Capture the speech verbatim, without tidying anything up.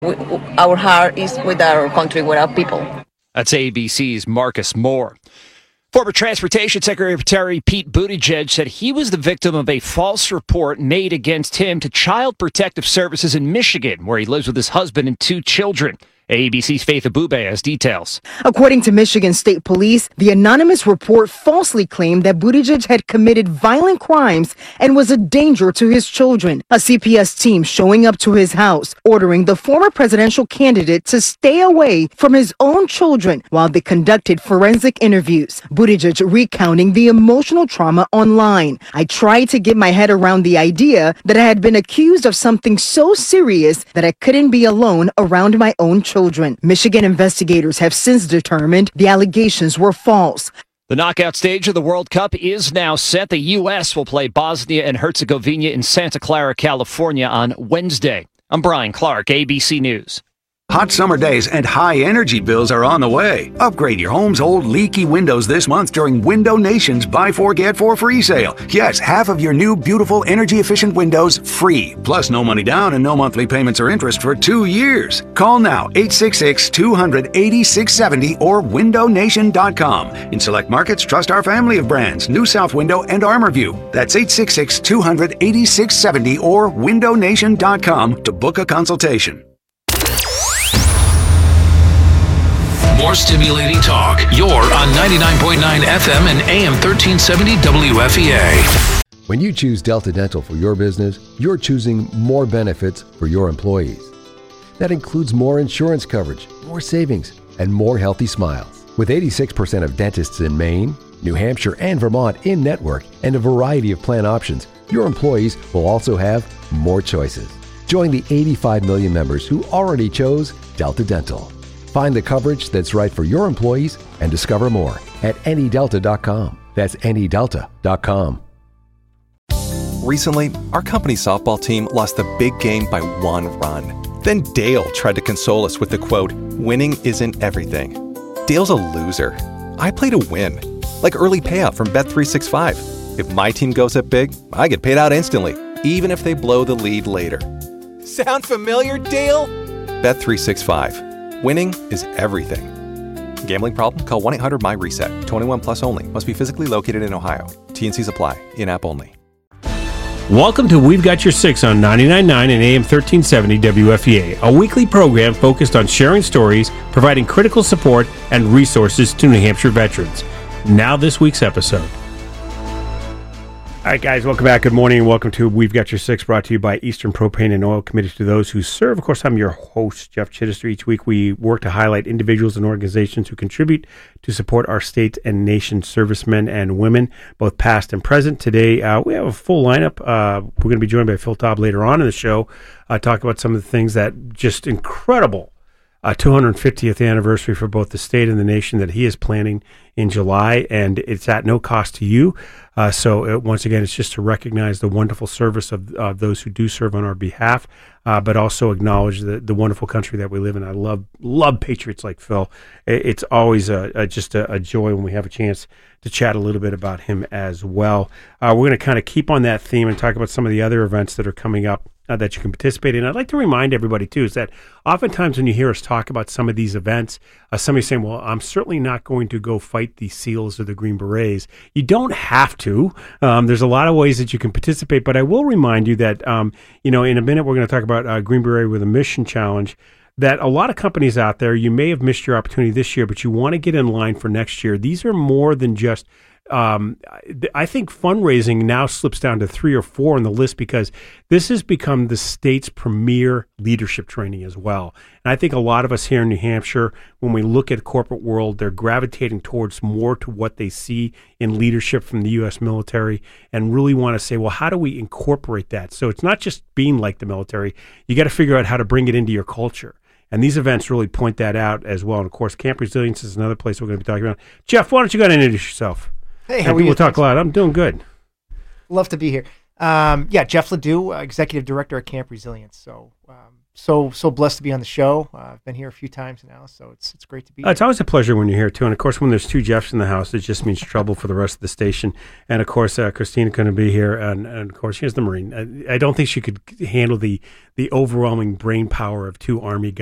We, our heart is with our country, with our people. That's A B C's Marcus Moore. Former Transportation Secretary Pete Buttigieg said he was the victim of a false report made against him to Child Protective Services in Michigan, where he lives with his husband and two children. A B C's Faith Abube has details. According to Michigan State Police, the anonymous report falsely claimed that Buttigieg had committed violent crimes and was a danger to his children. A C P S team showing up to his house, ordering the former presidential candidate to stay away from his own children while they conducted forensic interviews. Buttigieg recounting the emotional trauma online. I tried to get my head around the idea that I had been accused of something so serious that I couldn't be alone around my own children. Michigan investigators have since determined the allegations were false. The knockout stage of the World Cup is now set. The U S will play Bosnia and Herzegovina in Santa Clara, California on Wednesday. I'm Brian Clark, A B C News. Hot summer days and high energy bills are on the way. Upgrade your home's old leaky windows this month during Window Nation's Buy Four Get Four free sale. Yes, half of your new beautiful energy efficient windows free. Plus no money down and no monthly payments or interest for two years. Call now eight six six, two hundred, eighty-six seventy or window nation dot com. In select markets, trust our family of brands, New South Window and ArmorView. That's eight six six, two hundred, eighty-six seventy or window nation dot com to book a consultation. More stimulating talk. You're on ninety-nine point nine F M and A M thirteen seventy W F E A. When you choose Delta Dental for your business, you're choosing more benefits for your employees. That includes more insurance coverage, more savings, and more healthy smiles. With eighty-six percent of dentists in Maine, New Hampshire, and Vermont in network and a variety of plan options, your employees will also have more choices. Join the eighty-five million members who already chose Delta Dental. Find the coverage that's right for your employees and discover more at any delta dot com. That's any delta dot com. Recently, our company softball team lost the big game by one run. Then Dale tried to console us with the quote, "Winning isn't everything." Dale's a loser. I play to win, like early payout from Bet three sixty-five. If my team goes up big, I get paid out instantly, even if they blow the lead later. Sound familiar, Dale? Bet three sixty-five. Winning is everything. Gambling problem? Call one eight hundred M Y reset. twenty-one plus only. Must be physically located in Ohio. T N Cs apply. In-app only. Welcome to We've Got Your Six on ninety-nine point nine and A M thirteen seventy W F E A, a weekly program focused on sharing stories, providing critical support, and resources to New Hampshire veterans. Now this week's episode. All right, guys, welcome back. Good morning and welcome to We've Got Your Six, brought to you by Eastern Propane and Oil, committed to those who serve. Of course, I'm your host, Jeff Chittister. Each week we work to highlight individuals and organizations who contribute to support our state and nation servicemen and women, both past and present. Today, uh, we have a full lineup. Uh, we're going to be joined by Phil Taub later on in the show, uh, talk about some of the things that just incredible uh, two hundred fiftieth anniversary for both the state and the nation that he is planning in July, and it's at no cost to you. Uh, so it, once again, it's just to recognize the wonderful service of uh, those who do serve on our behalf, uh, but also acknowledge the, the wonderful country that we live in. I love love patriots like Phil. It, it's always a, a, just a, a joy when we have a chance to chat a little bit about him as well. Uh, we're going to kind of keep on that theme and talk about some of the other events that are coming up Uh, that you can participate in. I'd like to remind everybody, too, is that oftentimes when you hear us talk about some of these events, uh, somebody's saying, well, I'm certainly not going to go fight the SEALs or the Green Berets. You don't have to. Um, there's a lot of ways that you can participate, but I will remind you that, um, you know, in a minute we're going to talk about uh, Green Beret with a Mission Challenge, that a lot of companies out there, you may have missed your opportunity this year, but you want to get in line for next year. These are more than just Um, I think fundraising now slips down to three or four on the list because this has become the state's premier leadership training as well. And I think a lot of us here in New Hampshire, when we look at the corporate world, they're gravitating towards more to what they see in leadership from the U S military and really want to say, well, how do we incorporate that? So it's not just being like the military. You got to figure out how to bring it into your culture. And these events really point that out as well. And, of course, Camp Resilience is another place we're going to be talking about. Jeff, why don't you go ahead and introduce yourself? Hey, how and are you? We'll talk a lot. I'm doing good. Love to be here. Um, yeah, Jeff Ledoux, uh, Executive Director at Camp Resilience. So um, so so blessed to be on the show. Uh, I've been here a few times now, so it's it's great to be Uh, here. it's always a pleasure when you're here, too. And, of course, when there's two Jeffs in the house, it just means trouble for the rest of the station. And, of course, uh, Christina going to be here. And, and, of course, she has the Marine. I, I don't think she could handle the, the overwhelming brain power of two Army guys.